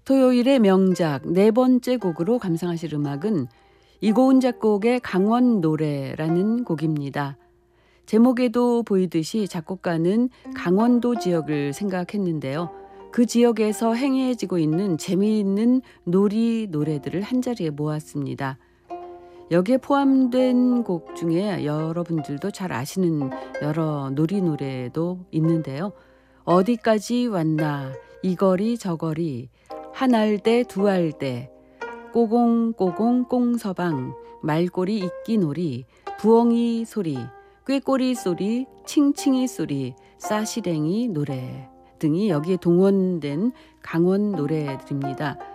토요일의 명작 네 번째 곡으로 감상하실 음악은 이고은 작곡의 강원 노래라는 곡입니다. 제목에도 보이듯이 작곡가는 강원도 지역을 생각했는데요. 그 지역에서 행해지고 있는 재미있는 놀이 노래들을 한자리에 모았습니다. 여기에 포함된 곡 중에 여러분들도 잘 아시는 여러 놀이 노래도 있는데요. 어디까지 왔나, 이 거리 저 거리, 한 알대 두 알대, 꼬공꼬공 꽁서방, 말꼬리 이끼놀이, 부엉이 소리, 꾀꼬리 소리, 칭칭이 소리, 싸시랭이 노래 등이 여기에 동원된 강원 노래들입니다.